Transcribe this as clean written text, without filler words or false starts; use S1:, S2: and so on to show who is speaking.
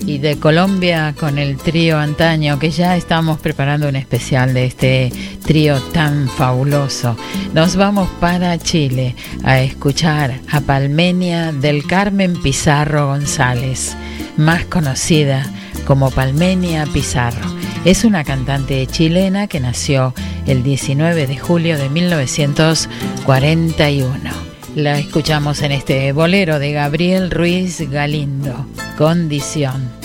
S1: Y de Colombia con el trío Antaño, que ya estamos preparando un especial de este trío tan fabuloso. Nos vamos para Chile a escuchar a Palmenia del Carmen Pizarro González, más conocida como Palmenia Pizarro. Es una cantante chilena que nació el 19 de julio de 1941. La escuchamos en este bolero de Gabriel Ruiz Galindo, Condición.